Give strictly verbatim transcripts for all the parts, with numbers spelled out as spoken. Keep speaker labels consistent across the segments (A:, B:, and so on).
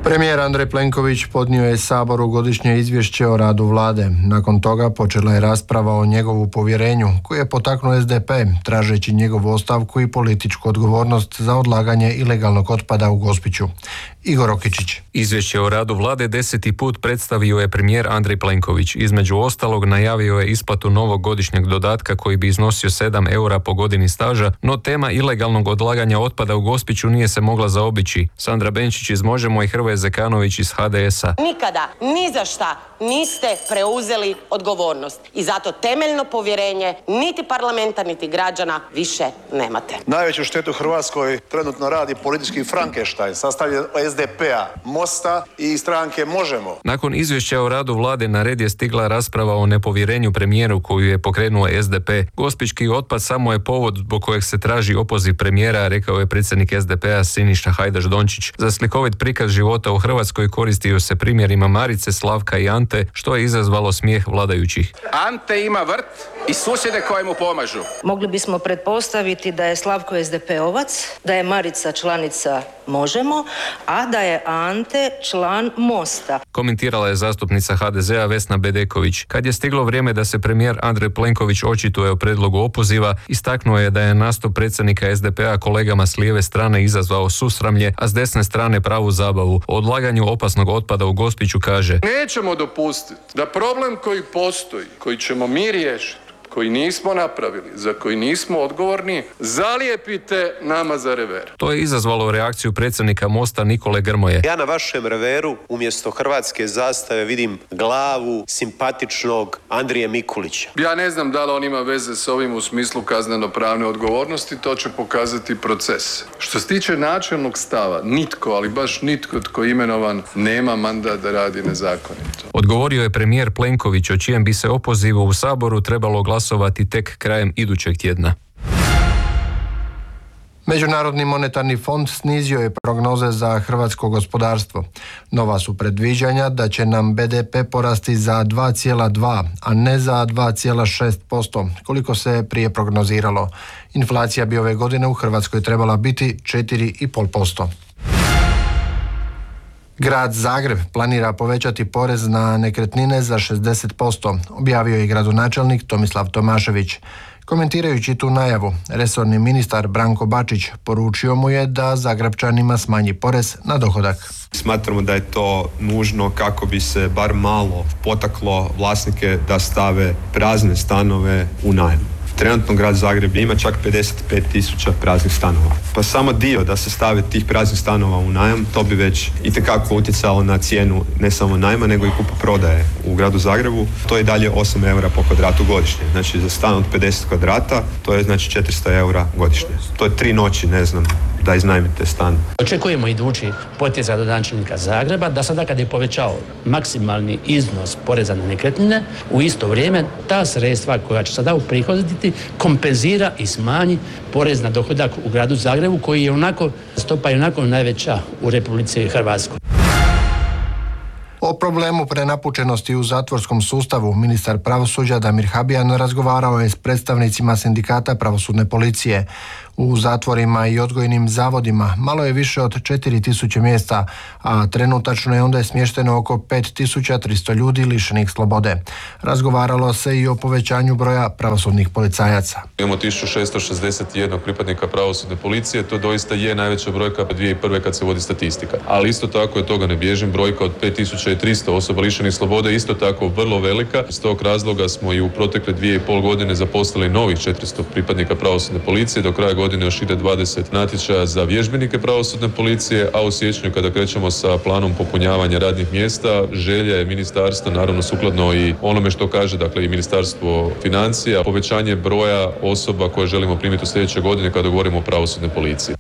A: Premijer Andrej Plenković podnio je Saboru godišnje izvješće o radu vlade. Nakon toga počela je rasprava o njegovu povjerenju, koju je potaknuo es de pe, tražeći njegovu ostavku i političku odgovornost za odlaganje ilegalnog otpada u Gospiću. Igor Okičić.
B: Izvješće o radu vlade deseti put predstavio je premijer Andrej Plenković. Između ostalog najavio je isplatu novog godišnjeg dodatka koji bi iznosio sedam eura po godini staža, no tema ilegalnog odlaganja otpada u Gospiću nije se mogla zaobići. Sandra Benčić iz Možemo i Hrvoje Zekanović iz ha de es a.
C: Nikada, ni za šta niste preuzeli odgovornost i zato temeljno povjerenje niti parlamenta, niti građana više nemate.
D: Najveću štetu Hrvatskoj trenutno radi politički Frankenstein, sastavljen od es de pe-a, Mosta i stranke Možemo.
B: Nakon izvješća o radu vlade na red je stigla rasprava o nepovjerenju premijeru koju je pokrenuo es de pe. Gospićki otpad samo je povod zbog kojeg se traži opoziv premijera, rekao je predsjednik es de pe-a Siniša Hajdaš Dončić. Za slikovit prikaz života u Hrvatskoj koristio se primjerima Marice, Slavka i Ante, što je izazvalo smijeh vladajućih.
E: Ante ima vrt i susjede koje mu pomažu.
F: Mogli bismo pretpostaviti da je Slavko es de pe-ovac, da je Marica članica Možemo, a da je Ante član Mosta.
B: Komentirala je zastupnica ha de ze a Vesna Bedeković. Kad je stiglo vrijeme da se premijer Andrej Plenković očituje o predlogu opoziva, istaknuo je da je nastup predsjednika es de pe-a kolegama s lijeve strane izazvao susramlje, a s desne strane pravu zabavu. O odlaganju opasnog otpada u Gospiću kaže:
G: nećemo dopustiti da problem koji postoji, koji ćemo mi riješiti, koji nismo napravili, za koji nismo odgovorni, zalijepite nama za rever.
B: To je izazvalo reakciju predsjednika Mosta Nikole Grmoje.
H: Ja na vašem reveru umjesto hrvatske zastave vidim glavu simpatičnog Andrije Mikulića.
G: Ja ne znam da li on ima veze s ovim u smislu kazneno-pravne odgovornosti, to će pokazati proces. Što se tiče načelnog stava, nitko, ali baš nitko tko je imenovan nema mandat da radi nezakonito.
B: Odgovorio je premijer Plenković, o čijem bi se opozivu u Saboru trebalo glasovati tek krajem idućeg tjedna.
A: Međunarodni monetarni fond snizio je prognoze za hrvatsko gospodarstvo. Nova su predviđanja da će nam be de pe porasti za dva zarez dva, a ne za dva zarez šest posto, koliko se prije prognoziralo. Inflacija bi ove godine u Hrvatskoj trebala biti četiri zarez pet posto. Grad Zagreb planira povećati porez na nekretnine za šezdeset posto, objavio je gradonačelnik Tomislav Tomašević. Komentirajući tu najavu, resorni ministar Branko Bačić poručio mu je da Zagrepčanima smanji porez na dohodak.
I: Smatramo da je to nužno kako bi se bar malo potaklo vlasnike da stave prazne stanove u najam. Trenutno grad Zagreb ima čak pedeset pet tisuća praznih stanova. Pa samo dio da se stave tih praznih stanova u najam, to bi već itekako utjecalo na cijenu ne samo najma, nego i kupoprodaje u gradu Zagrebu. To je dalje osam eura po kvadratu godišnje. Znači za stan od pedeset kvadrata, to je znači četiristo eura godišnje. To je tri noći, ne znam, da iznajmite stan.
J: Očekujemo idući potez gradonačelnika Zagreba da sada kad je povećao maksimalni iznos poreza na nekretnine, u isto vrijeme ta sredstva koja će sada uprihoditi kompenzira i smanji porez na dohodak u gradu Zagrebu, koji je onako, stopa je onako najveća u Republici Hrvatskoj.
A: O problemu prenapučenosti u zatvorskom sustavu ministar pravosuđa Damir Habijan razgovarao je s predstavnicima sindikata pravosudne policije. U zatvorima i odgojnim zavodima malo je više od četiri tisuće mjesta, a trenutačno je onda je smješteno oko pet tisuća tristo ljudi lišenih slobode. Razgovaralo se i o povećanju broja pravosudnih policajaca.
K: Imamo tisuću šesto šezdeset jedan pripadnika pravosudne policije, to doista je najveća brojka dvije tisuće prve kad se vodi statistika. Ali isto tako je, toga ne bježim, brojka od pet tisuća tristo osoba lišenih slobode isto tako vrlo velika. Iz tog razloga smo i u protekle dvije i pol godine zaposlili novih četiristo pripadnika pravosudne policije, do kraja godine još ide dvadeset natječaja za vježbenike pravosudne policije, a u siječnju kada krećemo sa planom popunjavanja radnih mjesta, želja je ministarstva, naravno sukladno i onome što kaže, dakle i Ministarstvo financija, povećanje broja osoba koje želimo primiti u sljedećoj godini kada govorimo o pravosudnoj policiji.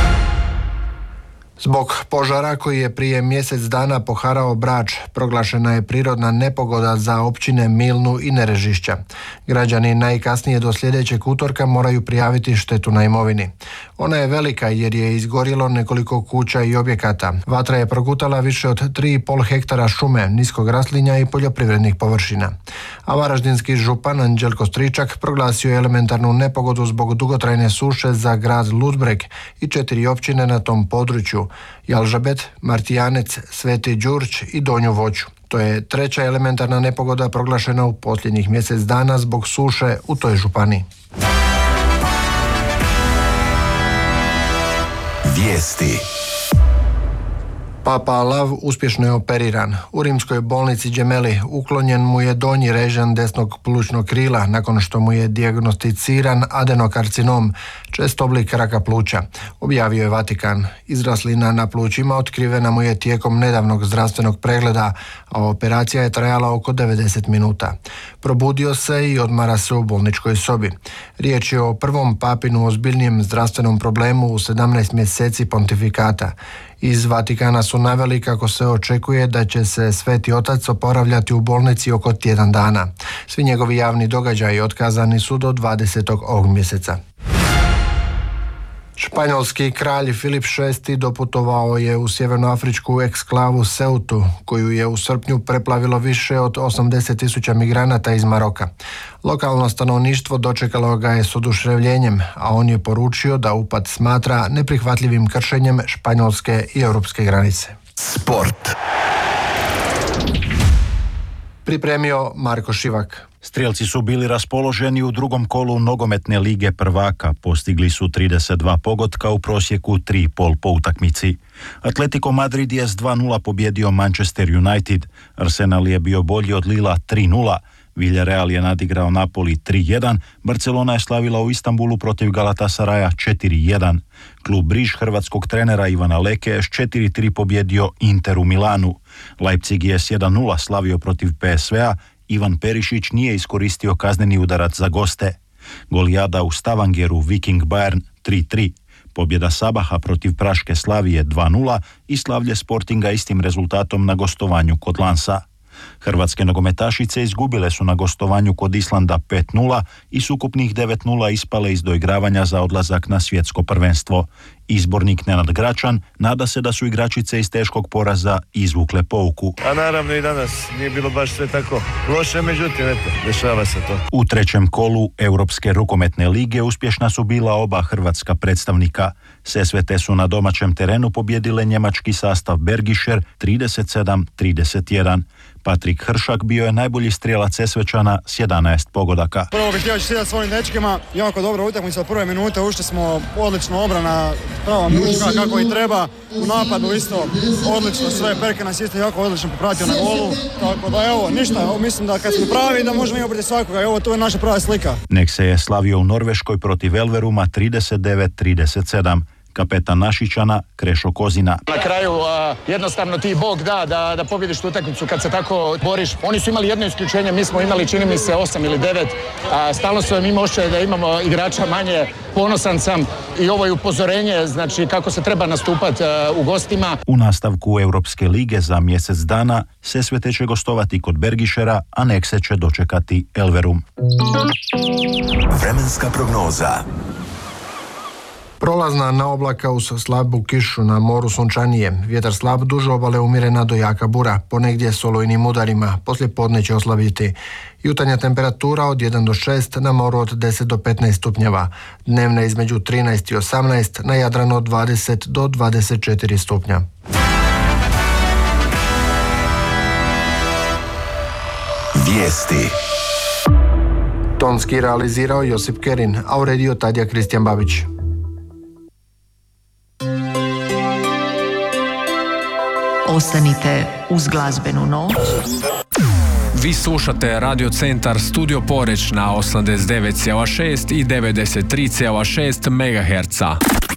A: Zbog požara koji je prije mjesec dana poharao Brač, proglašena je prirodna nepogoda za općine Milnu i Nerežišća. Građani najkasnije do sljedećeg utorka moraju prijaviti štetu na imovini. Ona je velika jer je izgorjelo nekoliko kuća i objekata. Vatra je progutala više od tri i pol hektara šume, niskog raslinja i poljoprivrednih površina. A varaždinski župan Anđelko Stričak proglasio je elementarnu nepogodu zbog dugotrajne suše za grad Ludbreg i četiri općine na tom području, Splitu, Jalžabet, Martijanec, Sveti Đurć i Donju Voću. To je treća elementarna nepogoda proglašena u posljednjih mjesec dana zbog suše u toj županiji.
L: Vijesti.
A: Papa Lav uspješno je operiran. U rimskoj bolnici Gemelli uklonjen mu je donji režan desnog plućnog krila nakon što mu je dijagnosticiran adenokarcinom, čest oblik raka pluća, objavio je Vatikan. Izraslina na plućima otkrivena mu je tijekom nedavnog zdravstvenog pregleda, a operacija je trajala oko devedeset minuta. Probudio se i odmara se u bolničkoj sobi. Riječ je o prvom papinu ozbiljnijem zdravstvenom problemu u sedamnaest mjeseci pontifikata. Iz Vatikana su naveli kako se očekuje da će se Sveti Otac oporavljati u bolnici oko tjedan dana. Svi njegovi javni događaji otkazani su do dvadesetog ovog mjeseca. Španjolski kralj Filip šesti doputovao je u sjevernoafričku eksklavu Ceutu, koju je u srpnju preplavilo više od osamdeset tisuća migranata iz Maroka. Lokalno stanovništvo dočekalo ga je s oduševljenjem, a on je poručio da upad smatra neprihvatljivim kršenjem španjolske i europske granice.
L: Sport.
A: Pripremio Marko Šivak.
M: Strijelci su bili raspoloženi u drugom kolu nogometne lige prvaka, postigli su trideset dva pogotka u prosjeku tri i pol po utakmici. Atletico Madrid je s dva nula pobjedio Manchester United, Arsenal je bio bolji od Lila tri nula, Villarreal je nadigrao Napoli tri jedan, Barcelona je slavila u Istanbulu protiv Galatasaraja četiri jedan. Klub Briž hrvatskog trenera Ivana Leke je s četiri tri pobjedio Inter u Milanu. Leipzig je s jedan nula slavio protiv P S V-a, Ivan Perišić nije iskoristio kazneni udarac za goste. Golijada u Stavangeru Viking Bayern tri tri. Pobjeda Sabaha protiv Praške Slavije dva nula i slavlje Sportinga istim rezultatom na gostovanju kod Lansa. Hrvatske nogometašice izgubile su na gostovanju kod Islanda pet nula i s ukupnih devet nula ispale iz doigravanja za odlazak na svjetsko prvenstvo. Izbornik Nenad Gračan nada se da su igračice iz teškog poraza izvukle pouku.
N: A naravno i danas nije bilo baš sve tako loše, međutim, eto, dešava se to.
M: U trećem kolu Europske rukometne lige uspješna su bila oba hrvatska predstavnika. Sesvete su na domaćem terenu pobjedile njemački sastav Bergischer trideset sedam trideset jedan. Patrik Hršak bio je najbolji strijelac Sesvečana s jedanaest pogodaka.
O: Prvo bih htio čestitati svojim dečkima, jako dobra utakmica od prve minute, ušli smo odlično, obrana prava muška kako i treba, u napadu isto odlično sve, Perke nas isto jako odlično popratio na golu, tako da evo, ništa, evo, mislim da kad smo pravi da možemo imati svakoga, evo, to je naša prava slika.
M: Nek se je slavio u Norveškoj protiv Elveruma trideset devet trideset sedam. Kapetan Našičana Krešo Kozina.
P: Na kraju a, jednostavno ti Bog da, da da pobjediš tu utakmicu kad se tako boriš. Oni su imali jedno isključenje, mi smo imali čini mi se osam ili devet. A, stalno su imamo ošće da imamo igrača manje. Ponosan sam i ovo je upozorenje, znači kako se treba nastupati u gostima.
M: U nastavku Europske lige za mjesec dana Sesvete će gostovati kod Bergišera, a Nekse će dočekati Elverum.
L: Vremenska prognoza.
A: Prolazna na oblaka uz slabu kišu, na moru sunčanije. Vjetar slab, duž obale umjerena do jaka bura, ponegdje s olujnim udarima, poslije podne će oslabiti. Jutarnja temperatura od jedan do šest, na moru od deset do petnaest stupnjeva. Dnevna između trinaest i osamnaest, na Jadranu od dvadeset do dvadeset četiri stupnja.
L: Vijesti.
A: Tonski realizirao Josip Kerin, a uredio Tadija Kristijan Babić.
Q: Ostanite uz glazbenu noć.
R: Vi slušate Radio Centar Studio Poreć na osamdeset devet zarez šest i devedeset tri zarez šest megaherca.